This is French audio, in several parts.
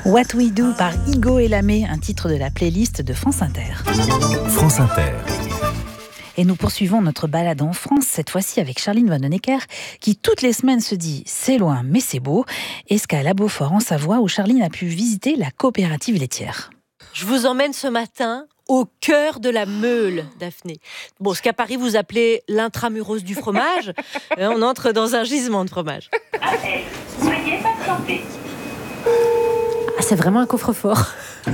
What We Do par Igo et Lamé, un titre de la playlist de France Inter. France Inter. Et nous poursuivons notre balade en France, cette fois-ci avec Charline Vanhoenacker, qui toutes les semaines se dit « c'est loin mais c'est beau ». Escale à Beaufort en Savoie où Charline a pu visiter la coopérative laitière. Je vous emmène ce matin au cœur de la Meule, Daphné. Bon, ce qu'à Paris vous appelez l'intramuros du fromage, on entre dans un gisement de fromage. Veuillez patienter. Ah, c'est vraiment un coffre-fort.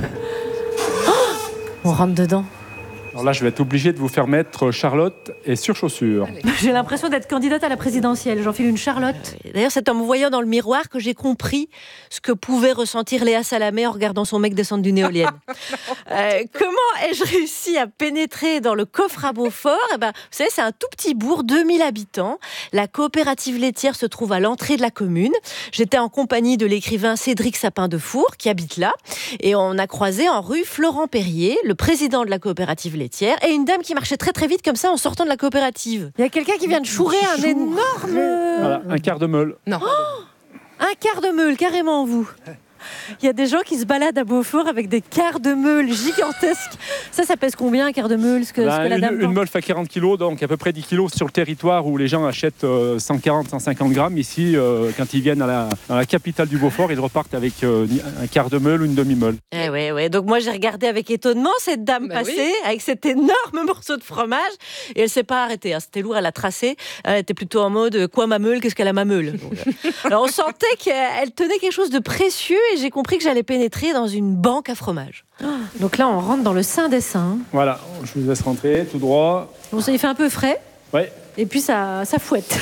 On rentre dedans. Alors là, je vais être obligé de vous faire mettre Charlotte et surchaussures. J'ai l'impression d'être candidate à la présidentielle. J'enfile une Charlotte. D'ailleurs, c'est en me voyant dans le miroir que j'ai compris ce que pouvait ressentir Léa Salamé en regardant son mec descendre d'une éolienne. Comment ai-je réussi à pénétrer dans le coffre à Beaufort ? Vous savez, c'est un tout petit bourg, 2000 habitants. La coopérative laitière se trouve à l'entrée de la commune. J'étais en compagnie de l'écrivain Cédric Sapin-Defour, qui habite là. Et on a croisé en rue Florent Perrier, le président de la coopérative laitière, et une dame qui marchait très très vite comme ça en sortant de la coopérative. Il y a quelqu'un qui vient de chourer un énorme... Voilà, un quart de meule. Non. Un quart de meule, carrément, vous. Il y a des gens qui se baladent à Beaufort avec des quarts de meule gigantesques. Ça pèse combien un quart de meule, ce que la dame une meule fait 40 kg, donc à peu près 10 kg sur le territoire où les gens achètent 140-150 grammes. Ici, quand ils viennent dans la capitale du Beaufort, ils repartent avec un quart de meule ou une demi-meule. Ouais. Donc moi, j'ai regardé avec étonnement cette dame passer avec cet énorme morceau de fromage et elle s'est pas arrêtée. C'était lourd, elle a tracé. Elle était plutôt en mode quoi ma meule, qu'est-ce qu'elle a ma meule. Alors on sentait qu'elle tenait quelque chose de précieux. Et j'ai compris que j'allais pénétrer dans une banque à fromage. Donc là, on rentre dans le sein des seins. Voilà, je vous laisse rentrer tout droit. Bon, ça y fait un peu frais. Ouais. Et puis ça fouette.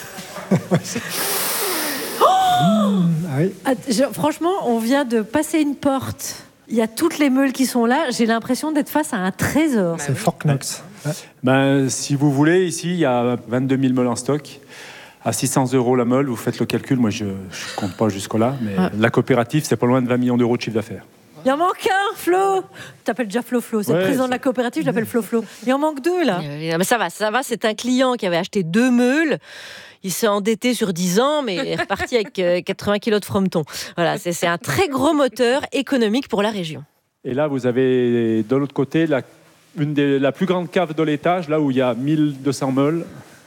Franchement, on vient de passer une porte. Il y a toutes les meules qui sont là. J'ai l'impression d'être face à un trésor. C'est Fort Knox. Si vous voulez, ici, il y a 22 000 meules en stock. À 600 € la meule, vous faites le calcul. Moi, je ne compte pas jusque-là, mais la coopérative, c'est pas loin de 20 millions d'euros de chiffre d'affaires. Il en manque un, Flo. Tu t'appelles déjà Flo. C'est le président de la coopérative, je l'appelle Flo. Il en manque deux, là. Mais ça va. C'est un client qui avait acheté 2 meules. Il s'est endetté sur 10 ans, mais il est reparti avec 80 kilos de frometon. Voilà, c'est un très gros moteur économique pour la région. Et là, vous avez de l'autre côté la plus grande cave de l'étage, là où il y a 1200 meules.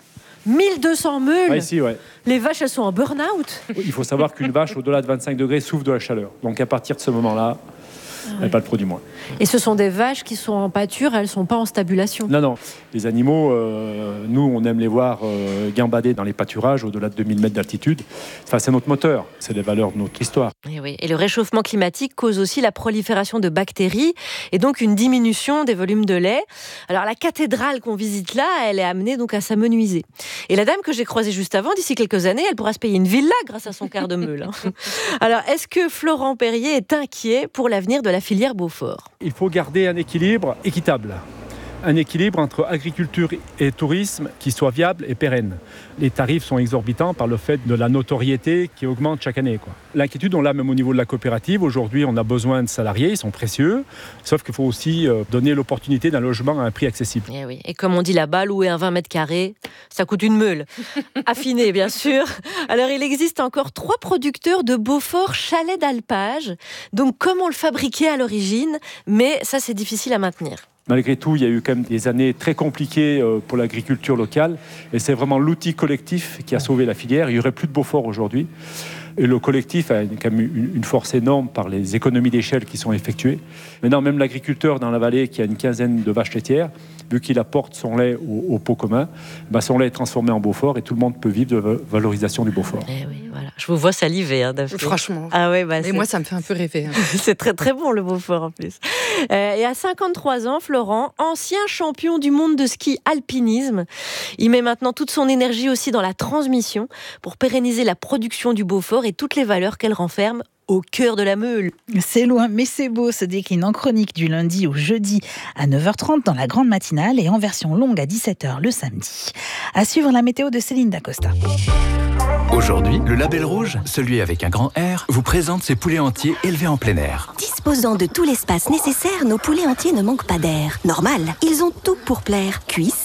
1200 meules. Ouais, ici, ouais. Les vaches, elles sont en burn-out. Il faut savoir qu'une vache, au-delà de 25 degrés, souffre de la chaleur. Donc à partir de ce moment-là, elle pas le produit moins. Et ce sont des vaches qui sont en pâture, elles ne sont pas en stabulation. Non. Les animaux, nous, on aime les voir gambader dans les pâturages au-delà de 2000 mètres d'altitude. Enfin, c'est notre moteur, c'est les valeurs de notre histoire. Et le réchauffement climatique cause aussi la prolifération de bactéries et donc une diminution des volumes de lait. Alors la cathédrale qu'on visite là, elle est amenée donc à s'amenuiser. Et la dame que j'ai croisée juste avant, d'ici quelques années, elle pourra se payer une villa grâce à son quart de meule. Alors, est-ce que Florent Perrier est inquiet pour l'avenir de la filière Beaufort ? Il faut garder un équilibre équitable. Un équilibre entre agriculture et tourisme qui soit viable et pérenne. Les tarifs sont exorbitants par le fait de la notoriété qui augmente chaque année. L'inquiétude, on l'a même au niveau de la coopérative. Aujourd'hui, on a besoin de salariés, ils sont précieux. Sauf qu'il faut aussi donner l'opportunité d'un logement à un prix accessible. Et comme on dit là-bas, louer un 20 mètres carrés, ça coûte une meule. Affiné, bien sûr. Alors, il existe encore 3 producteurs de Beaufort chalets d'alpage. Donc, comme on le fabriquait à l'origine, mais ça, c'est difficile à maintenir. Malgré tout, il y a eu quand même des années très compliquées pour l'agriculture locale. Et c'est vraiment l'outil collectif qui a sauvé la filière. Il n'y aurait plus de Beaufort aujourd'hui. Et le collectif a quand même une force énorme par les économies d'échelle qui sont effectuées. Maintenant, même l'agriculteur dans la vallée qui a une quinzaine de vaches laitières, vu qu'il apporte son lait au pot commun, son lait est transformé en Beaufort et tout le monde peut vivre de valorisation du Beaufort. Oui, voilà. Je vous vois saliver, Daphné. Franchement. Et moi, ça me fait un peu rêver. C'est très très bon le Beaufort en plus. Et à 53 ans, Florent, ancien champion du monde de ski alpinisme, il met maintenant toute son énergie aussi dans la transmission pour pérenniser la production du Beaufort et toutes les valeurs qu'elle renferme au cœur de la Meule. C'est loin, mais c'est beau se décline en chronique du lundi au jeudi à 9h30 dans la grande matinale et en version longue à 17h le samedi. À suivre la météo de Céline Dacosta. Aujourd'hui, le Label Rouge, celui avec un grand R, vous présente ses poulets entiers élevés en plein air. Disposant de tout l'espace nécessaire, nos poulets entiers ne manquent pas d'air. Normal, ils ont tout pour plaire. Cuisses,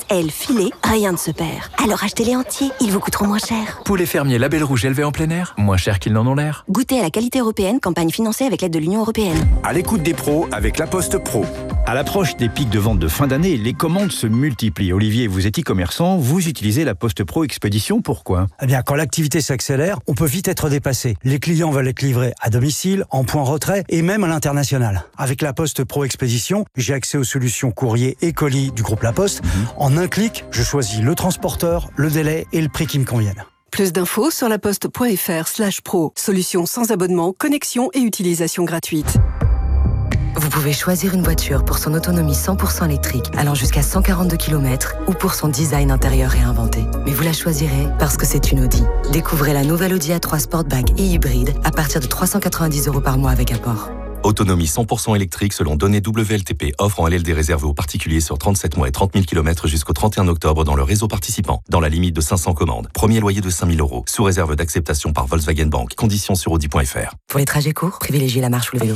ailes, filets, rien ne se perd. Alors achetez-les entiers, ils vous coûteront moins cher. Poulet fermier Label Rouge élevé en plein air, moins cher qu'ils n'en ont l'air. Goûtez à la qualité européenne, campagne financée avec l'aide de l'Union européenne. À l'écoute des pros avec La Poste Pro. À l'approche des pics de vente de fin d'année, les commandes se multiplient. Olivier, vous êtes e-commerçant, vous utilisez La Poste Pro Expédition, pourquoi ? Eh bien, quand l'activité s'accélère, on peut vite être dépassé. Les clients veulent être livrés à domicile, en point retrait et même à l'international. Avec La Poste Pro Expédition, j'ai accès aux solutions courrier et colis du groupe La Poste. En un clic, je choisis le transporteur, le délai et le prix qui me conviennent. Plus d'infos sur laposte.fr/pro. Solution sans abonnement, connexion et utilisation gratuite. Vous pouvez choisir une voiture pour son autonomie 100% électrique, allant jusqu'à 142 km, ou pour son design intérieur réinventé. Mais vous la choisirez parce que c'est une Audi. Découvrez la nouvelle Audi A3 Sportback et hybride à partir de 390 € par mois avec apport. Autonomie 100% électrique selon données WLTP. Offre en LLD réservée aux particuliers sur 37 mois et 30 000 km jusqu'au 31 octobre dans le réseau participant. Dans la limite de 500 commandes. Premier loyer de 5 000 €. Sous réserve d'acceptation par Volkswagen Bank. Conditions sur Audi.fr. Pour les trajets courts, privilégiez la marche ou le vélo.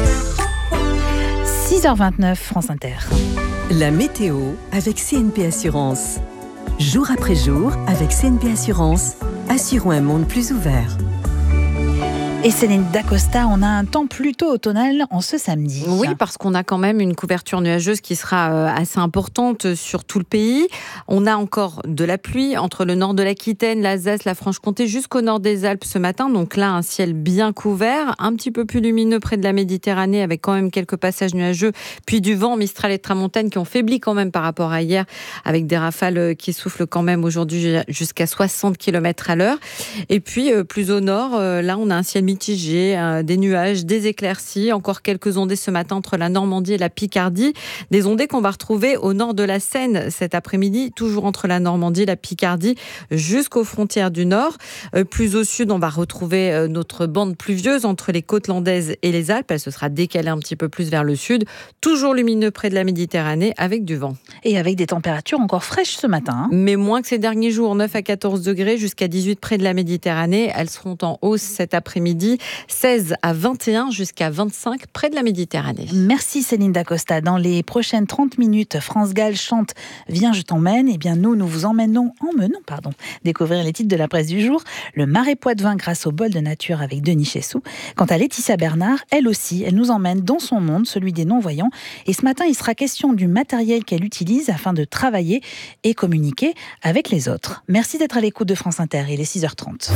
6h29, France Inter. La météo avec CNP Assurance. Jour après jour, avec CNP Assurance, assurons un monde plus ouvert. Et Céline Dacosta, on a un temps plutôt automnal en ce samedi. Oui, parce qu'on a quand même une couverture nuageuse qui sera assez importante sur tout le pays. On a encore de la pluie entre le nord de l'Aquitaine, l'Alsace, la Franche-Comté jusqu'au nord des Alpes ce matin. Donc là, un ciel bien couvert, un petit peu plus lumineux près de la Méditerranée avec quand même quelques passages nuageux, puis du vent, Mistral et Tramontane qui ont faibli quand même par rapport à hier avec des rafales qui soufflent quand même aujourd'hui jusqu'à 60 km à l'heure. Et puis plus au nord, là on a un ciel mitigé, des nuages, des éclaircies, encore quelques ondées ce matin entre la Normandie et la Picardie. Des ondées qu'on va retrouver au nord de la Seine cet après-midi, toujours entre la Normandie et la Picardie, jusqu'aux frontières du nord. Plus au sud, on va retrouver notre bande pluvieuse entre les côtes landaises et les Alpes. Elle se sera décalée un petit peu plus vers le sud. Toujours lumineux près de la Méditerranée avec du vent. Et avec des températures encore fraîches ce matin. Mais moins que ces derniers jours, 9 à 14 degrés, jusqu'à 18 près de la Méditerranée. Elles seront en hausse cet après-midi. 16 à 21 jusqu'à 25 près de la Méditerranée. Merci Céline Dacosta. Dans les prochaines 30 minutes, France Gall chante « Viens, je t'emmène ». Eh bien, nous vous emmenons découvrir les titres de la presse du jour. Le Marais Poitevin grâce au bol de nature avec Denis Chessou. Quant à Laetitia Bernard, elle aussi, elle nous emmène dans son monde, celui des non-voyants. Et ce matin, il sera question du matériel qu'elle utilise afin de travailler et communiquer avec les autres. Merci d'être à l'écoute de France Inter. Il est 6h30.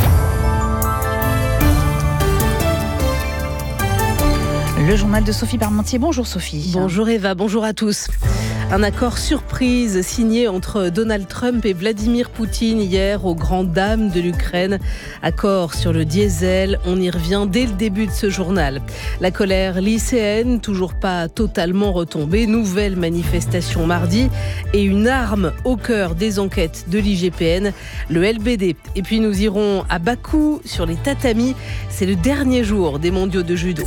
Le journal de Sophie Parmentier. Bonjour Sophie. Bonjour Eva, bonjour à tous. Un accord surprise signé entre Donald Trump et Vladimir Poutine hier aux grandes dames de l'Ukraine. Accord sur le diesel, on y revient dès le début de ce journal. La colère lycéenne, toujours pas totalement retombée. Nouvelle manifestation mardi et une arme au cœur des enquêtes de l'IGPN, le LBD. Et puis nous irons à Bakou sur les tatamis. C'est le dernier jour des mondiaux de judo.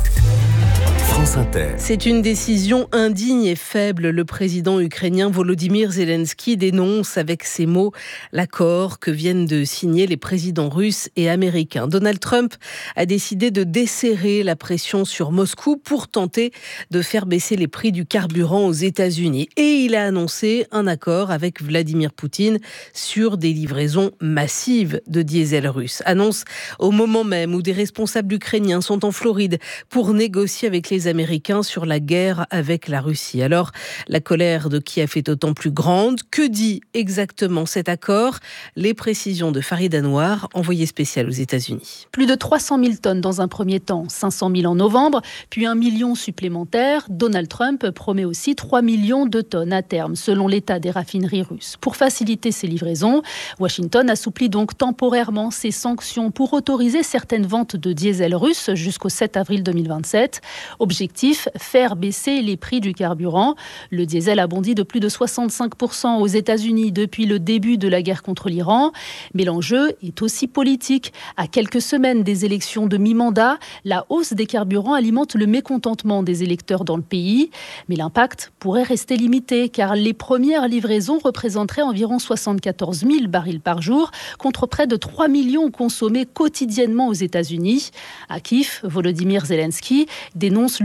C'est une décision indigne et faible. Le président ukrainien Volodymyr Zelensky dénonce avec ces mots l'accord que viennent de signer les présidents russes et américains. Donald Trump a décidé de desserrer la pression sur Moscou pour tenter de faire baisser les prix du carburant aux États-Unis. Et il a annoncé un accord avec Vladimir Poutine sur des livraisons massives de diesel russe. Annonce au moment même où des responsables ukrainiens sont en Floride pour négocier avec les Américains sur la guerre avec la Russie. Alors, la colère de Kiev est d'autant plus grande. Que dit exactement cet accord ? Les précisions de Farid Anouar, envoyé spécial aux États-Unis. Plus de 300 000 tonnes dans un premier temps, 500 000 en novembre, puis 1 million supplémentaires. Donald Trump promet aussi 3 millions de tonnes à terme, selon l'état des raffineries russes. Pour faciliter ces livraisons, Washington assouplit donc temporairement ses sanctions pour autoriser certaines ventes de diesel russe jusqu'au 7 avril 2027. Objectif, faire baisser les prix du carburant. Le diesel a bondi de plus de 65% aux États-Unis depuis le début de la guerre contre l'Iran. Mais l'enjeu est aussi politique. À quelques semaines des élections de mi-mandat, la hausse des carburants alimente le mécontentement des électeurs dans le pays. Mais l'impact pourrait rester limité car les premières livraisons représenteraient environ 74 000 barils par jour contre près de 3 millions consommés quotidiennement aux États-Unis. À Kiev, Volodymyr Zelensky dénonce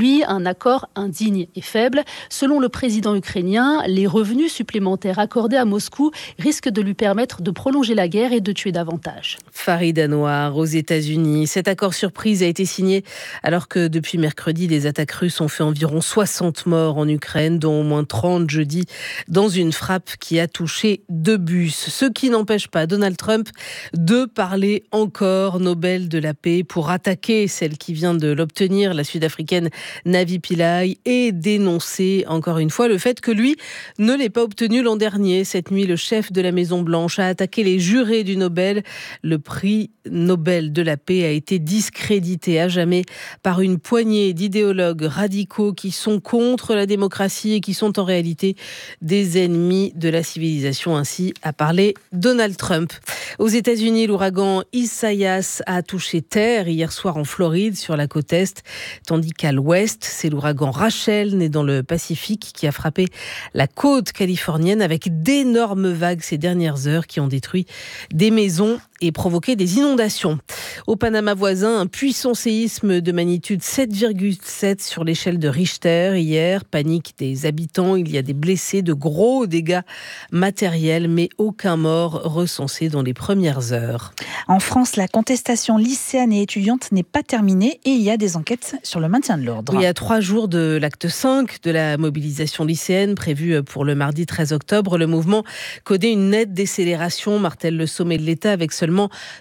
lui, un accord indigne et faible. Selon le président ukrainien, les revenus supplémentaires accordés à Moscou risquent de lui permettre de prolonger la guerre et de tuer davantage. Farid Anwar, aux États-Unis. Cet accord surprise a été signé alors que depuis mercredi, les attaques russes ont fait environ 60 morts en Ukraine, dont au moins 30 jeudi, dans une frappe qui a touché 2 bus. Ce qui n'empêche pas Donald Trump de parler encore Nobel de la paix pour attaquer celle qui vient de l'obtenir, la Sud-Africaine Navi Pillay, et dénoncer encore une fois le fait que lui ne l'ait pas obtenu l'an dernier. Cette nuit, le chef de la Maison-Blanche a attaqué les jurés du Nobel. Le prix Nobel de la paix a été discrédité à jamais par une poignée d'idéologues radicaux qui sont contre la démocratie et qui sont en réalité des ennemis de la civilisation. Ainsi a parlé Donald Trump. Aux États-Unis, l'ouragan Isaias a touché terre hier soir en Floride, sur la côte est, tandis qu'à l'ouest, c'est l'ouragan Rachel, né dans le Pacifique, qui a frappé la côte californienne avec d'énormes vagues ces dernières heures qui ont détruit des maisons et provoqué des inondations. Au Panama voisin, un puissant séisme de magnitude 7,7 sur l'échelle de Richter hier. Panique des habitants, il y a des blessés, de gros dégâts matériels, mais aucun mort recensé dans les premières heures. En France, la contestation lycéenne et étudiante n'est pas terminée et il y a des enquêtes sur le maintien de l'ordre. Oui, à 3 jours de l'acte 5 de la mobilisation lycéenne prévue pour le mardi 13 octobre, le mouvement codait une nette décélération, martèle le sommet de l'État, avec seulement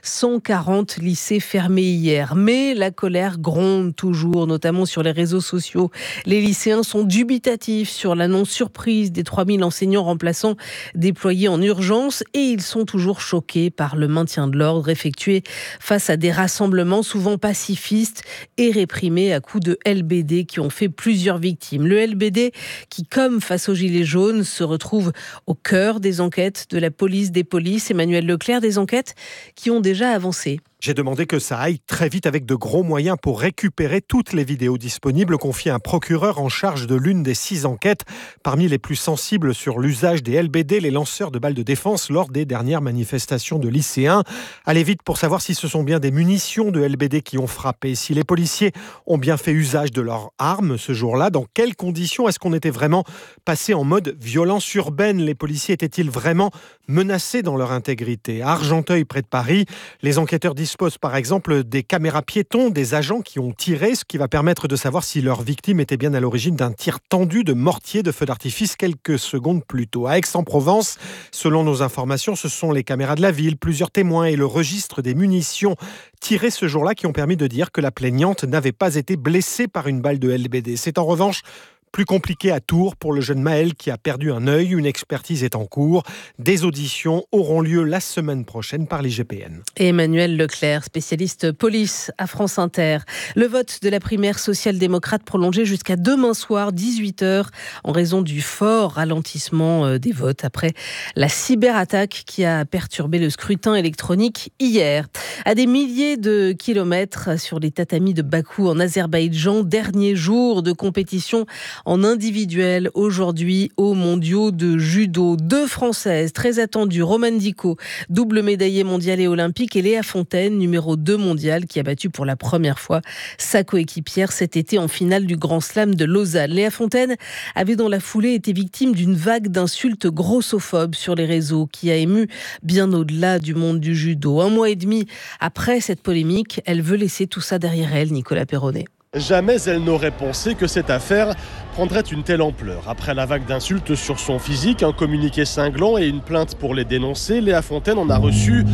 140 lycées fermés hier. Mais la colère gronde toujours, notamment sur les réseaux sociaux. Les lycéens sont dubitatifs sur l'annonce surprise des 3000 enseignants remplaçants déployés en urgence et ils sont toujours choqués par le maintien de l'ordre effectué face à des rassemblements souvent pacifistes et réprimés à coups de LBD qui ont fait plusieurs victimes. Le LBD qui, comme face aux Gilets jaunes, se retrouve au cœur des enquêtes de la police des polices. Emmanuel Leclerc, des enquêtes qui ont déjà avancé. J'ai demandé que ça aille très vite avec de gros moyens pour récupérer toutes les vidéos disponibles, confier un procureur en charge de l'une des 6 enquêtes, parmi les plus sensibles sur l'usage des LBD, les lanceurs de balles de défense, lors des dernières manifestations de lycéens. Allez vite pour savoir si ce sont bien des munitions de LBD qui ont frappé, si les policiers ont bien fait usage de leurs armes ce jour-là, dans quelles conditions est-ce qu'on était vraiment passé en mode violence urbaine? Les policiers étaient-ils vraiment menacés dans leur intégrité? À Argenteuil, près de Paris, les enquêteurs disposent par exemple des caméras piétons, des agents qui ont tiré, ce qui va permettre de savoir si leur victime était bien à l'origine d'un tir tendu de mortier de feu d'artifice quelques secondes plus tôt. À Aix-en-Provence, selon nos informations, ce sont les caméras de la ville, plusieurs témoins et le registre des munitions tirées ce jour-là qui ont permis de dire que la plaignante n'avait pas été blessée par une balle de LBD. C'est en revanche plus compliqué à Tours pour le jeune Maël qui a perdu un œil. Une expertise est en cours. Des auditions auront lieu la semaine prochaine par l'IGPN. Emmanuel Leclerc, spécialiste police à France Inter. Le vote de la primaire social-démocrate prolongé jusqu'à demain soir, 18h, en raison du fort ralentissement des votes après la cyberattaque qui a perturbé le scrutin électronique hier. À des milliers de kilomètres sur les tatamis de Bakou en Azerbaïdjan, dernier jour de compétition en individuel aujourd'hui aux mondiaux de judo. 2 Françaises très attendues, Romane Dicot, double médaillée mondiale et olympique, et Léa Fontaine, numéro 2 mondiale, qui a battu pour la première fois sa coéquipière cet été en finale du Grand Slam de Lausanne. Léa Fontaine avait dans la foulée été victime d'une vague d'insultes grossophobes sur les réseaux qui a ému bien au-delà du monde du judo. 1 mois et demi après cette polémique, elle veut laisser tout ça derrière elle, Nicolas Perronnet. Jamais elle n'aurait pensé que cette affaire prendrait une telle ampleur. Après la vague d'insultes sur son physique, un communiqué cinglant et une plainte pour les dénoncer, Léa Fontaine en a reçu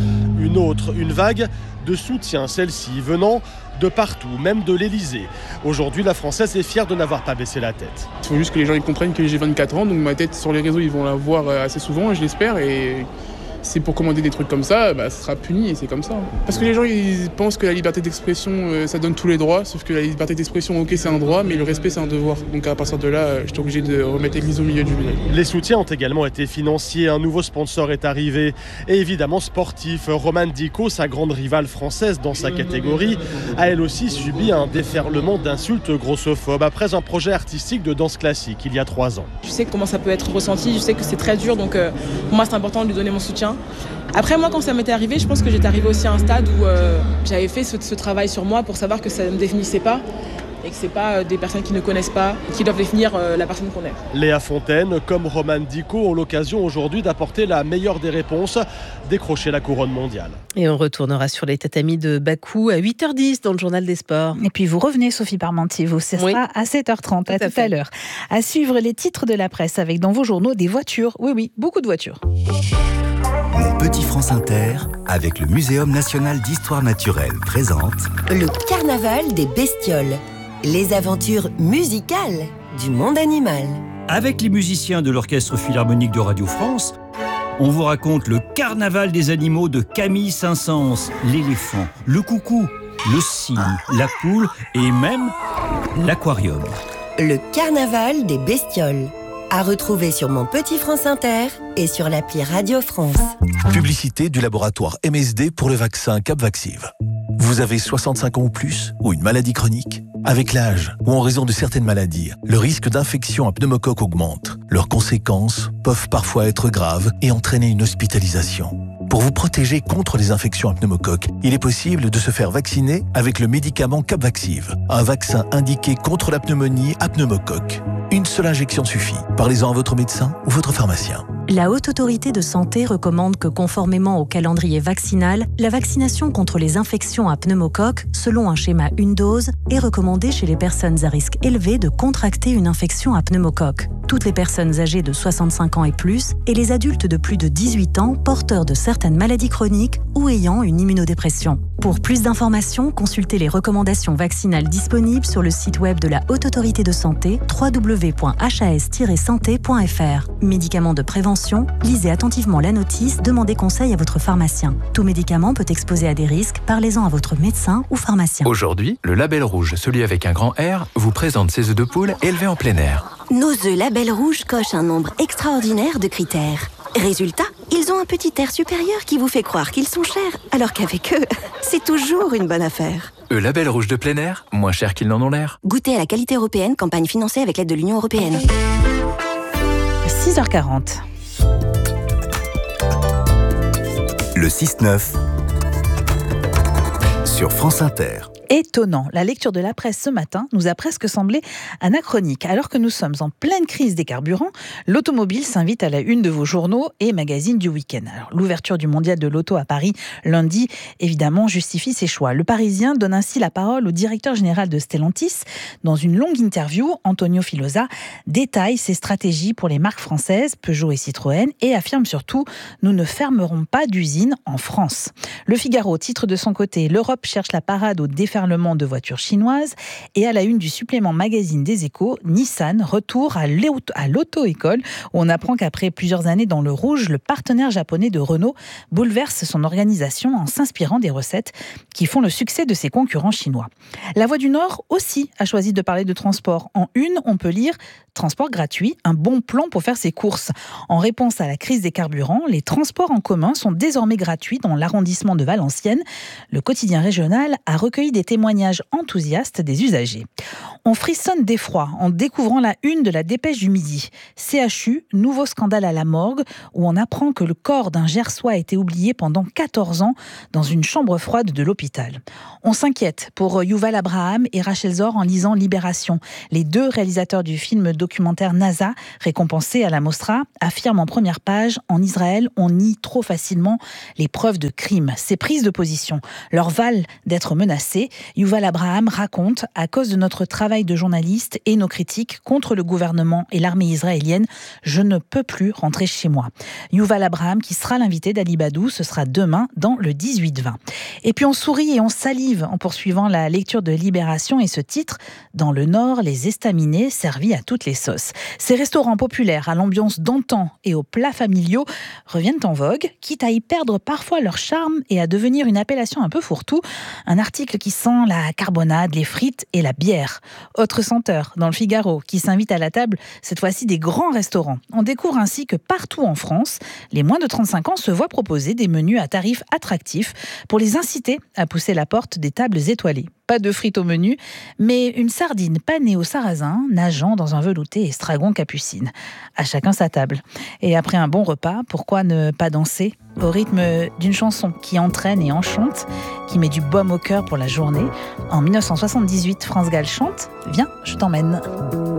une vague de soutien, celle-ci venant de partout, même de l'Elysée. Aujourd'hui, la Française est fière de n'avoir pas baissé la tête. Il faut juste que les gens ils comprennent que j'ai 24 ans, donc ma tête sur les réseaux, ils vont la voir assez souvent, je l'espère, et c'est pour commander des trucs comme ça, ça sera puni et c'est comme ça. Parce que les gens ils pensent que la liberté d'expression ça donne tous les droits, sauf que la liberté d'expression, ok, c'est un droit, mais le respect c'est un devoir. Donc à partir de là, j'étais obligé de remettre l'église au milieu du village. Les soutiens ont également été financiers, un nouveau sponsor est arrivé et évidemment sportif. Romane Dicot, sa grande rivale française dans sa catégorie, a elle aussi subi un déferlement d'insultes grossophobes après un projet artistique de danse classique il y a 3 ans. Je sais comment ça peut être ressenti, je sais que c'est très dur, donc pour moi c'est important de lui donner mon soutien. Après moi quand ça m'était arrivé, je pense que j'étais arrivée aussi à un stade où j'avais fait ce travail sur moi pour savoir que ça ne me définissait pas et que c'est pas des personnes qui ne connaissent pas qui doivent définir la personne qu'on est. Léa Fontaine, comme Roman Dico, ont l'occasion aujourd'hui d'apporter la meilleure des réponses, décrocher la couronne mondiale. Et on retournera sur les tatamis de Bakou à 8h10 dans le journal des sports. Et puis vous revenez, Sophie Parmentier, ce sera à 7h30, à tout à l'heure. À suivre les titres de la presse avec dans vos journaux des voitures. Oui, beaucoup de voitures. Mon petit France Inter, avec le Muséum national d'histoire naturelle, présente le carnaval des bestioles, les aventures musicales du monde animal. Avec les musiciens de l'Orchestre Philharmonique de Radio France, on vous raconte le carnaval des animaux de Camille Saint-Saëns, l'éléphant, le coucou, le cygne, la poule et même l'aquarium. Le carnaval des bestioles. À retrouver sur Mon Petit France Inter et sur l'appli Radio France. Publicité du laboratoire MSD pour le vaccin Capvaxive. Vous avez 65 ans ou plus ou une maladie chronique? Avec l'âge ou en raison de certaines maladies, le risque d'infection à pneumocoque augmente. Leurs conséquences peuvent parfois être graves et entraîner une hospitalisation. Pour vous protéger contre les infections à pneumocoque, il est possible de se faire vacciner avec le médicament Capvaxive, un vaccin indiqué contre la pneumonie à pneumocoque. Une seule injection suffit. Parlez-en à votre médecin ou votre pharmacien. La Haute Autorité de Santé recommande que, conformément au calendrier vaccinal, la vaccination contre les infections à pneumocoque, selon un schéma une dose, est recommandée chez les personnes à risque élevé de contracter une infection à pneumocoque. Toutes les personnes âgées de 65 ans et plus, et les adultes de plus de 18 ans porteurs de certaines maladies chroniques ou ayant une immunodépression. Pour plus d'informations, consultez les recommandations vaccinales disponibles sur le site web de la Haute Autorité de Santé, www.has-santé.fr. Médicaments de prévention, lisez attentivement la notice, demandez conseil à votre pharmacien. Tout médicament peut exposer à des risques, parlez-en à votre médecin ou pharmacien. Aujourd'hui, le Label Rouge, celui avec un grand R, vous présente ses œufs de poule élevés en plein air. Nos œufs Label Rouge cochent un nombre extraordinaire de critères. Résultat, ils ont un petit air supérieur qui vous fait croire qu'ils sont chers, alors qu'avec eux, c'est toujours une bonne affaire. Label Rouge de plein air, moins cher qu'ils n'en ont l'air. Goûtez à la qualité européenne, campagne financée avec l'aide de l'Union européenne. 6h40. Le 6-9 sur France Inter. Étonnant, la lecture de la presse ce matin nous a presque semblé anachronique. Alors que nous sommes en pleine crise des carburants, l'automobile s'invite à la une de vos journaux et magazines du week-end. Alors, l'ouverture du mondial de l'auto à Paris lundi, évidemment, justifie ses choix. Le Parisien donne ainsi la parole au directeur général de Stellantis. Dans une longue interview, Antonio Filosa détaille ses stratégies pour les marques françaises, Peugeot et Citroën, et affirme surtout « Nous ne fermerons pas d'usine en France ». Le Figaro titre de son côté « L'Europe cherche la parade au déferlement de voitures chinoises » et à la une du supplément magazine des Échos, Nissan retour à l'auto-école où on apprend qu'après plusieurs années dans le rouge, le partenaire japonais de Renault bouleverse son organisation en s'inspirant des recettes qui font le succès de ses concurrents chinois. La Voix du Nord aussi a choisi de parler de transport. En une, on peut lire transport gratuit, un bon plan pour faire ses courses. En réponse à la crise des carburants, les transports en commun sont désormais gratuits dans l'arrondissement de Valenciennes. Le quotidien régional a recueilli des témoignages enthousiastes des usagers. On frissonne d'effroi en découvrant la une de la Dépêche du Midi. CHU, nouveau scandale à la morgue, où on apprend que le corps d'un Gersois a été oublié pendant 14 ans dans une chambre froide de l'hôpital. On s'inquiète pour Yuval Abraham et Rachel Zor en lisant Libération. Les deux réalisateurs du film documentaire NASA, récompensés à la Mostra, affirment en première page: en Israël, on nie trop facilement les preuves de crime. Ces prises de position leur valent d'être menacées. Yuval Abraham raconte: à cause de notre travail de journaliste et nos critiques contre le gouvernement et l'armée israélienne, je ne peux plus rentrer chez moi. Yuval Abraham qui sera l'invité d'Ali Badou, ce sera demain dans le 18-20. Et puis on sourit et on salive en poursuivant la lecture de Libération et ce titre: dans le Nord, les estaminets servis à toutes les sauces. Ces restaurants populaires à l'ambiance d'antan et aux plats familiaux reviennent en vogue, quitte à y perdre parfois leur charme et à devenir une appellation un peu fourre-tout. Un article qui sent la carbonade, les frites et la bière. Autre senteur dans le Figaro qui s'invite à la table, cette fois-ci des grands restaurants. On découvre ainsi que partout en France, les moins de 35 ans se voient proposer des menus à tarifs attractifs pour les inciter à pousser la porte des tables étoilées. pas de frites au menu, mais une sardine panée au sarrasin, nageant dans un velouté estragon capucine. À chacun sa table. Et après un bon repas, pourquoi ne pas danser au rythme d'une chanson qui entraîne et enchante, qui met du baume au cœur pour la journée. En 1978, France Gall chante « Viens, je t'emmène ».